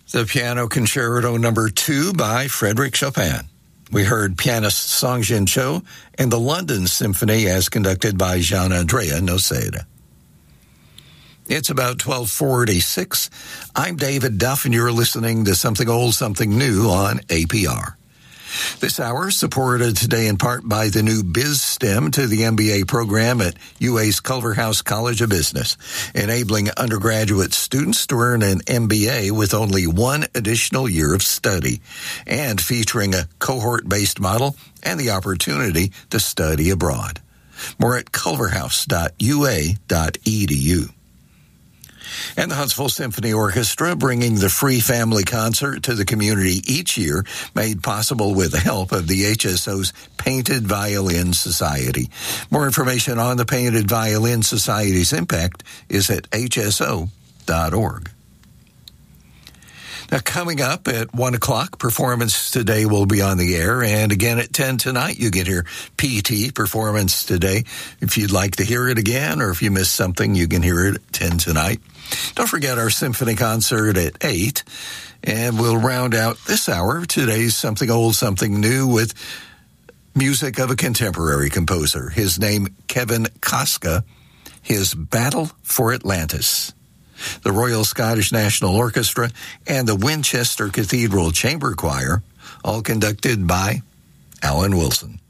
The Piano Concerto No. 2 by Frédéric Chopin. We heard pianist Song-Jin Cho and the London Symphony as conducted by Gianandrea Noceda. It's about 12:46. I'm David Duff, and you're listening to Something Old, Something New on APR. This hour supported today in part by the new BizSTEM to the MBA program at UA's Culverhouse College of Business, enabling undergraduate students to earn an MBA with only one additional year of study, and featuring a cohort-based model and the opportunity to study abroad. More at culverhouse.ua.edu. And the Huntsville Symphony Orchestra, bringing the free family concert to the community each year, made possible with the help of the HSO's Painted Violin Society. More information on the Painted Violin Society's impact is at hso.org. Now, coming up at 1 o'clock, Performance Today will be on the air. And again at 10 tonight, you can hear PT, Performance Today. If you'd like to hear it again, or if you missed something, you can hear it at 10 tonight. Don't forget our symphony concert at 8. And we'll round out this hour, today's Something Old, Something New, with music of a contemporary composer. His name, Kevin Koska, his Battle for Atlantis. The Royal Scottish National Orchestra, and the Winchester Cathedral Chamber Choir, all conducted by Alan Wilson.